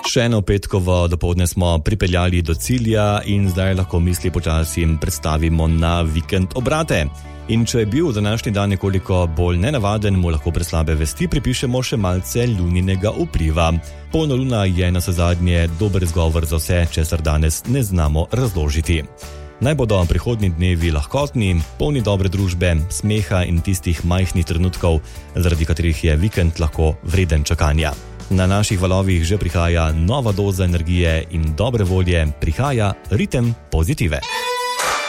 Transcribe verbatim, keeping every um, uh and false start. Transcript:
Še eno petkovo dopoldne smo pripeljali do cilja in zdaj lahko misli počasi predstavimo na vikend obrate. In če je bil današnji dan nekoliko bolj nenavaden, mu lahko preslabe vesti pripišemo še malce luninega vpliva. Polna luna je na zadnje dober izgovor za vse, česar danes ne znamo razložiti. Naj bodo prihodnji dnevi lahkotni, polni dobre družbe, smeha in tistih majhnih trenutkov, zaradi katerih je vikend lahko vreden čakanja. Na naših valovih že prihaja nova doza energije in dobre volje, prihaja ritem pozitive.